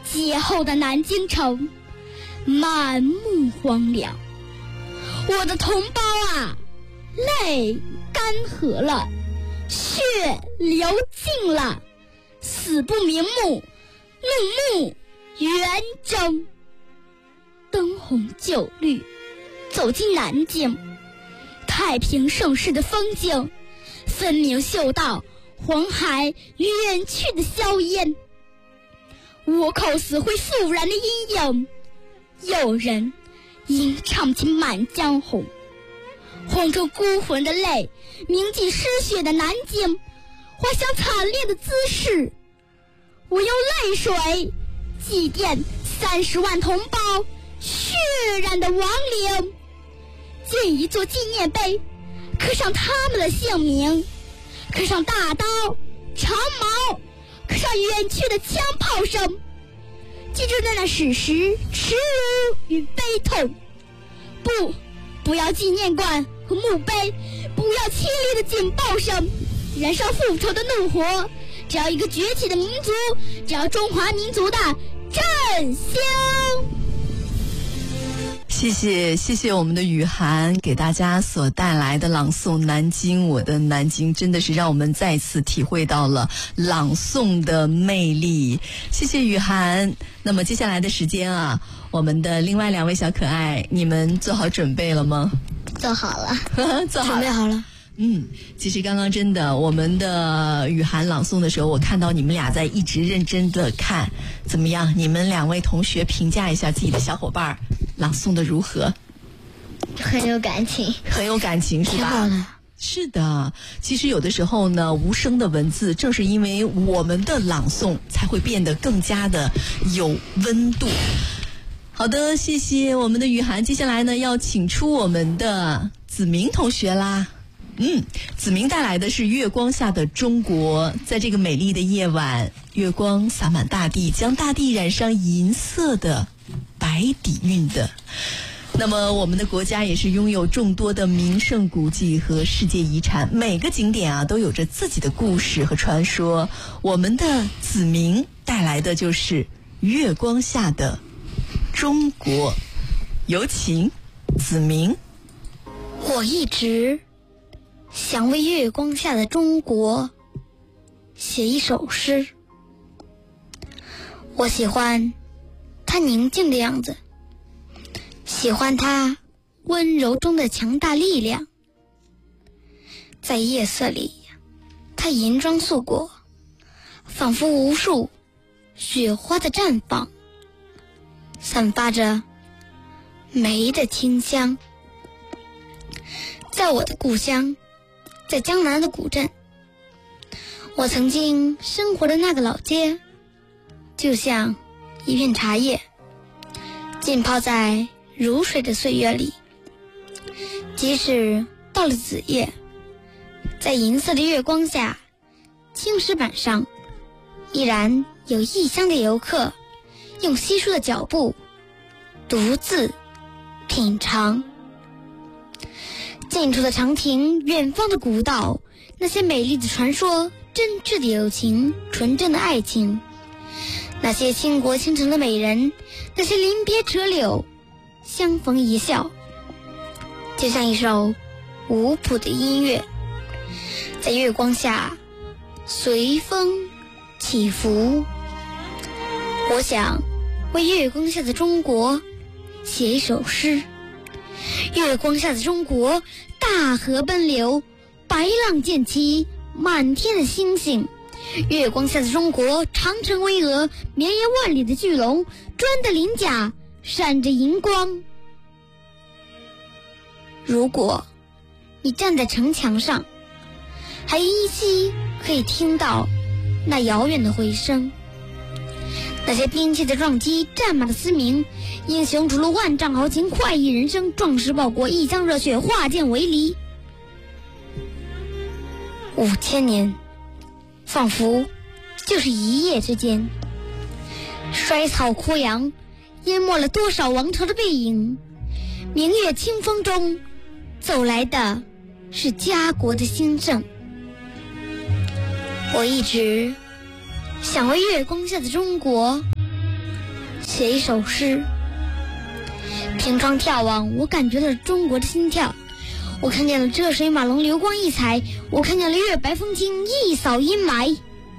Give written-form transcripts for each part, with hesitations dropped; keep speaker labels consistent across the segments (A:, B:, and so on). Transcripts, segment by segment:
A: 劫后的南京城满目荒凉，我的同胞啊，泪干涸了，血流尽了，死不瞑目，怒目圆睁。灯红酒绿走进南京，太平盛世的风景分明嗅到黄海远去的硝烟，倭寇死灰复燃的阴影。有人吟唱起《满江红》，红着孤魂的泪铭记失血的南京，画下惨烈的姿势。我用泪水祭奠30万同胞血染的亡灵，建一座纪念碑，刻上他们的姓名，刻上大刀长矛，刻上远去的枪炮声，记住那史实耻辱与悲痛。不要纪念馆和墓碑，不要凄厉的警报声，燃烧复仇的怒火。只要一个崛起的民族，只要中华民族的振兴。
B: 谢谢我们的雨涵给大家所带来的朗诵《南京我的南京》，真的是让我们再次体会到了朗诵的魅力。谢谢雨涵。那么接下来的时间啊，我们的另外2位小可爱，你们做好准备了吗？
A: 做好了
B: 做好了，
A: 准备好了。
B: 其实刚刚真的，我们的雨涵朗诵的时候，我看到你们俩在一直认真的看，怎么样？你们2位同学评价一下自己的小伙伴朗诵的如何？
A: 很有感情，
B: 很有感情是吧？
A: 挺好的。
B: 是的，其实有的时候呢，无声的文字正是因为我们的朗诵才会变得更加的有温度。好的，谢谢我们的雨涵。接下来呢，要请出我们的子明同学啦。子明带来的是月光下的中国。在这个美丽的夜晚，月光洒满大地，将大地染上银色的白底蕴的。那么我们的国家也是拥有众多的名胜古迹和世界遗产，每个景点啊都有着自己的故事和传说。我们的子明带来的就是月光下的中国，有请子明。
A: 我一直想为月光下的中国写一首诗。我喜欢它宁静的样子，喜欢它温柔中的强大力量。在夜色里，它银装素裹，仿佛无数雪花的绽放，散发着梅的清香。在我的故乡，在江南的古镇，我曾经生活的那个老街，就像一片茶叶，浸泡在如水的岁月里。即使到了子夜，在银色的月光下，青石板上依然有异乡的游客用稀疏的脚步独自品尝。近处的长亭，远方的古道，那些美丽的传说，真挚的友情，纯真的爱情，那些倾国倾城的美人，那些临别折柳，相逢一笑，就像一首无谱的音乐，在月光下随风起伏。我想为月光下的中国写一首诗。月光下的中国，大河奔流，白浪溅起，满天的星星。月光下的中国，长城巍峨，绵延万里的巨龙，砖的鳞甲闪着银光。如果你站在城墙上，还依稀可以听到那遥远的回声，那些兵器的撞击，战马的嘶鸣，英雄除了万丈豪情，快意人生，壮士报国，一腔热血，化剑为犁。5000年仿佛就是一夜之间，衰草枯杨，淹没了多少王朝的背影。明月清风中走来的是家国的兴盛。我一直想为月光下的中国写一首诗。凭窗眺望，我感觉了中国的心跳。我看见了浙水马龙流光溢彩，我看见了月白风清一扫阴霾。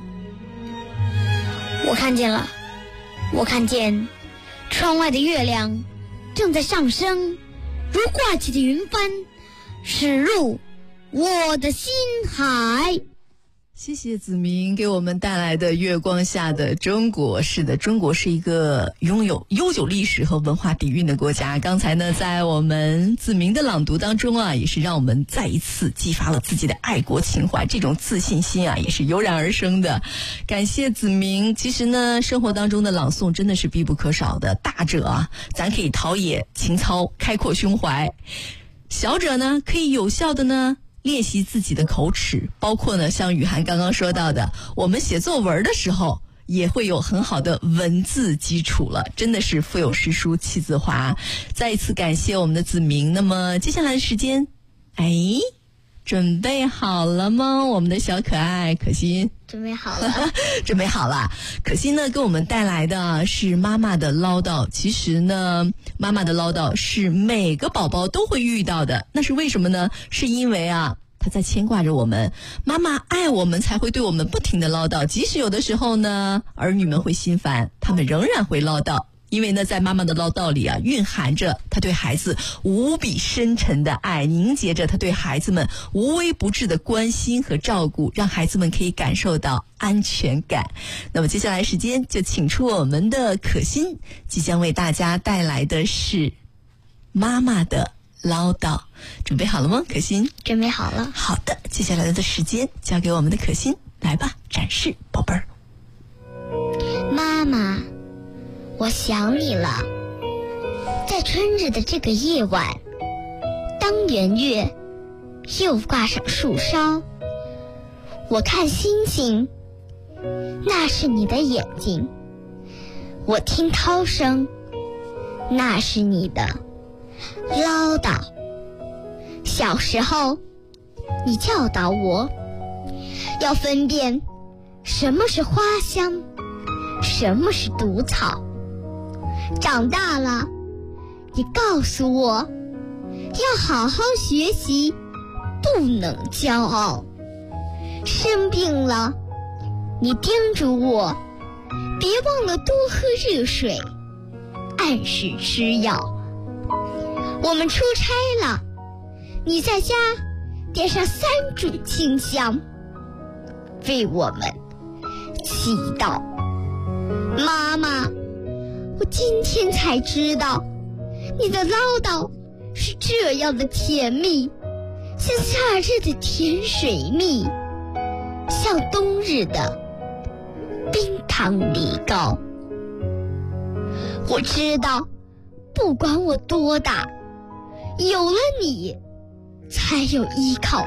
A: 我看见窗外的月亮正在上升，如挂起的云帆，驶入我的心海。
B: 谢谢子明给我们带来的月光下的中国。是的，中国是一个拥有悠久历史和文化底蕴的国家。刚才呢，在我们子明的朗读当中啊，也是让我们再一次激发了自己的爱国情怀，这种自信心啊，也是油然而生的。感谢子明。其实呢，生活当中的朗诵真的是必不可少的。大者啊，咱可以陶冶情操，开阔胸怀；小者呢，可以有效的呢练习自己的口齿，包括呢像雨涵刚刚说到的，我们写作文的时候也会有很好的文字基础了，真的是腹有诗书气自华。再一次感谢我们的子明。那么接下来的时间，准备好了吗？我们的小可爱可心
A: 准备好了
B: 准备好了。可心呢给我们带来的是妈妈的唠叨。其实呢，妈妈的唠叨是每个宝宝都会遇到的。那是为什么呢？是因为啊，她在牵挂着我们，妈妈爱我们才会对我们不停的唠叨。即使有的时候呢，儿女们会心烦，他们仍然会唠叨。因为呢，在妈妈的唠叨里啊，蕴含着她对孩子无比深沉的爱，凝结着她对孩子们无微不至的关心和照顾，让孩子们可以感受到安全感。那么接下来时间就请出我们的可心，即将为大家带来的是妈妈的唠叨。准备好了吗，可心？
A: 准备好了。
B: 好的，接下来的时间交给我们的可心，来吧，展示宝贝儿。
A: 妈妈，我想你了。在春日的这个夜晚，当圆月又挂上树梢，我看星星，那是你的眼睛；我听涛声，那是你的唠叨。小时候，你教导我要分辨什么是花香，什么是毒草。长大了，你告诉我要好好学习，不能骄傲。生病了，你叮嘱我别忘了多喝热水，按时吃药。我们出差了，你在家点上3炷清香，为我们祈祷。妈妈，我今天才知道，你的唠叨是这样的甜蜜，像夏日的甜水蜜，像冬日的冰糖梨膏。我知道，不管我多大，有了你才有依靠。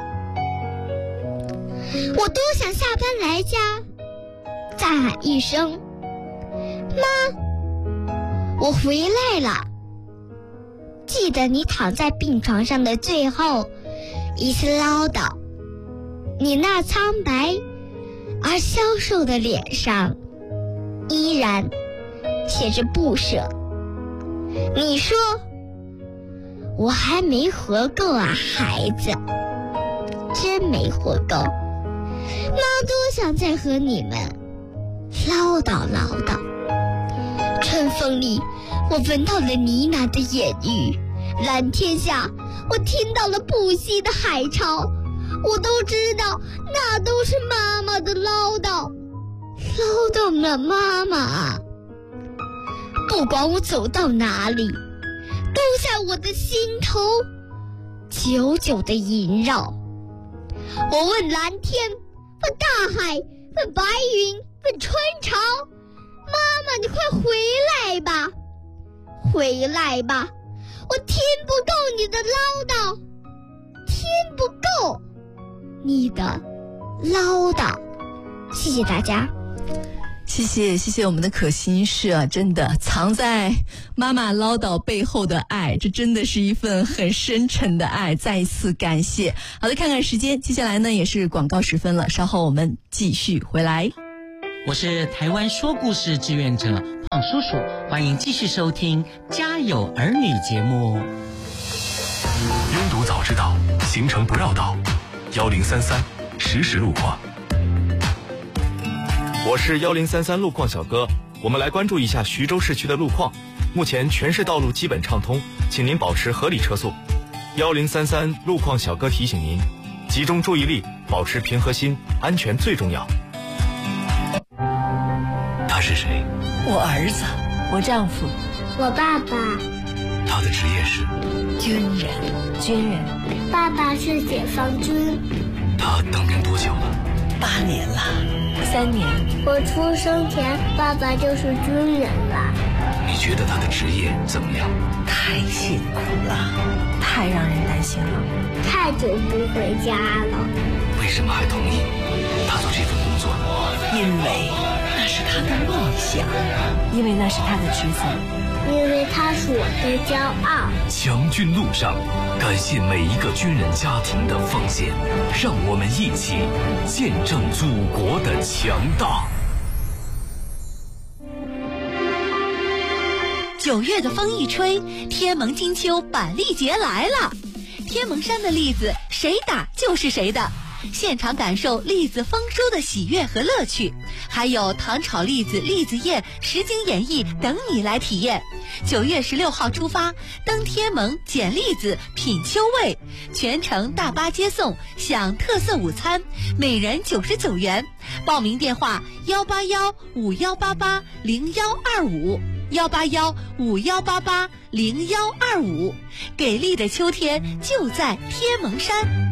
A: 我多想下班来家，再喊一声妈，我回来了。记得你躺在病床上的最后一次唠叨，你那苍白而消瘦的脸上依然写着不舍。你说我还没活够啊，孩子，真没活够。妈多想再和你们唠叨唠叨。春风里，我闻到了呢喃的言语；蓝天下，我听到了不息的海潮。我都知道，那都是妈妈的唠叨，唠叨呢，妈妈。不管我走到哪里，都在我的心头久久地萦绕。我问蓝天，问大海，问白云，问春潮，妈妈，你快回来吧，回来吧，我听不够你的唠叨，听不够你的唠叨。谢谢大家。
B: 谢谢我们的可心。是啊，真的藏在妈妈唠叨背后的爱，这真的是一份很深沉的爱，再一次感谢。好的，看看时间，接下来呢也是广告时分了，稍后我们继续回来。
C: 我是台湾说故事志愿者胖叔叔，欢迎继续收听《家有儿女》节目。
D: 拥堵早知道，行程不绕道，1033实时路况。
E: 我是1033路况小哥，我们来关注一下徐州市区的路况。目前全市道路基本畅通，请您保持合理车速。1033路况小哥提醒您，集中注意力，保持平和心，安全最重要。
D: 他是谁？
B: 我儿子，我丈夫，
A: 我爸爸。
D: 他的职业是
B: 军人。
A: 爸爸是解放军。
D: 他当兵多久了
B: ？8年了，3年。
A: 我出生前，爸爸就是军人了。
D: 你觉得他的职业怎么样？
B: 太辛苦了，太让人担心了。
A: 太久不回家了。
D: 为什么还同意他做这份工作呢？
B: 因为那是他的梦想，因为那是他的职责，
A: 因为他是我的骄傲。
D: 强军路上，感谢每一个军人家庭的奉献，让我们一起见证祖国的强大。
F: 9月的风一吹，天盟金秋板栗节来了。天盟山的栗子，谁打就是谁的。现场感受栗子丰收的喜悦和乐趣，还有糖炒栗子、栗子宴、实景演绎等你来体验。9月16号出发，登天盟捡栗子品秋味，全程大巴接送，享特色午餐，每人99元。报名电话18151880125，18151880125。给力的秋天就在天盟山。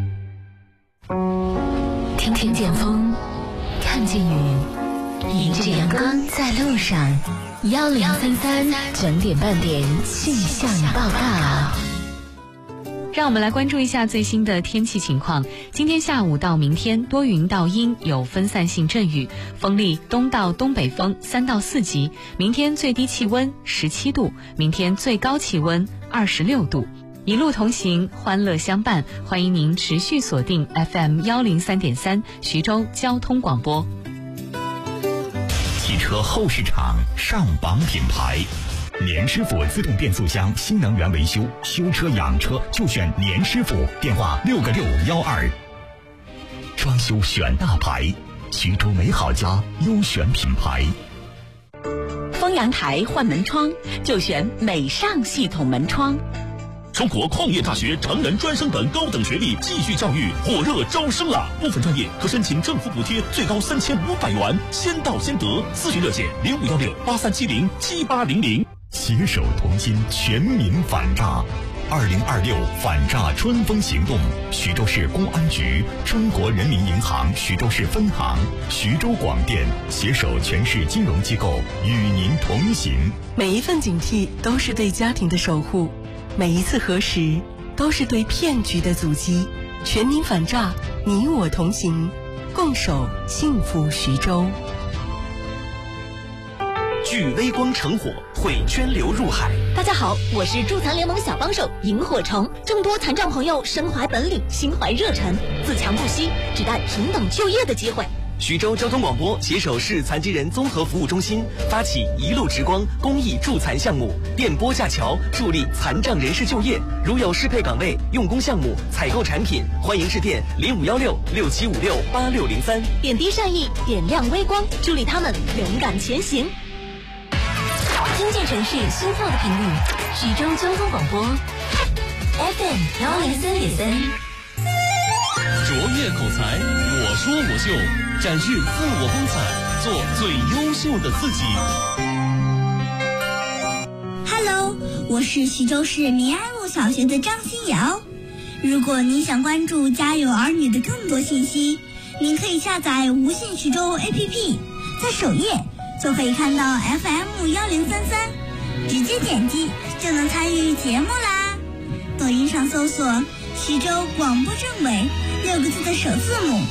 G: 听见风，看见雨，迎着阳光在路上。1033整点半点气象报告。
H: 让我们来关注一下最新的天气情况。今天下午到明天多云到阴，有分散性阵雨，风力东到东北风3到4级。明天最低气温17度，明天最高气温26度。一路同行，欢乐相伴，欢迎您持续锁定 FM103.3 徐州交通广播。
I: 汽车后市场上榜品牌，年师傅自动变速箱新能源维修，修车养车就选年师傅，电话6个612。装修选大牌，徐州美好家优选品牌。
F: 丰阳台换门窗就选美尚系统门窗。
I: 中国矿业大学成人专升本高等学历继续教育火热招生了，部分专业可申请政府补贴，最高3500元，先到先得。咨询热线051683707800。携手同心，全民反诈。2026反诈春风行动，徐州市公安局、中国人民银行徐州市分行、徐州广电携手全市金融机构与您同行。
B: 每一份警惕都是对家庭的守护，每一次核实都是对骗局的阻击。全民反诈，你我同行，共守幸福徐州。
J: 聚微光成火，汇涓流入海。
F: 大家好，我是助残联盟小帮手萤火虫。众多残障朋友身怀本领，心怀热忱，自强不息，只待平等就业的机会。
J: 徐州交通广播携手市残疾人综合服务中心，发起一路直光公益助残项目，电波架桥，助力残障人士就业。如有适配岗位、用工项目、采购产品，欢迎致电051667568603。
F: 点滴善意，点亮微光，助力他们勇敢前行。听见城市心跳的频率，徐州交通广播 FM103.3。
K: 卓越口才，我说我秀，展示自我风采，做最优秀的自己。
L: Hello， 我是徐州市民安路小学的张新瑶。如果您想关注家有儿女的更多信息，您可以下载无信徐州 APP， 在首页就可以看到 FM1033， 直接点击就能参与节目啦。抖音上搜索徐州广播政委6个字的首字母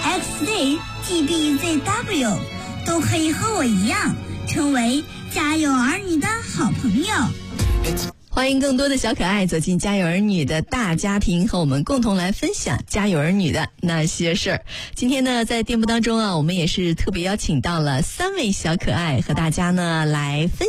L: XZGBZW， 都可以和我一样成为家有儿女的好朋友。
B: 欢迎更多的小可爱走进家有儿女的大家庭，和我们共同来分享家有儿女的那些事儿。今天呢，在电波当中啊，我们也是特别邀请到了3位小可爱和大家呢来分享